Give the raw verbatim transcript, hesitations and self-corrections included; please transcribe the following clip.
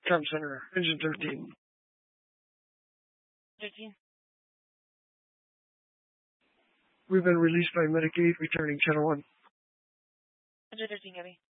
Com Center, engine thirteen. thirteen. We've been released by Medicaid, returning channel one. Engine thirteen, Gabby.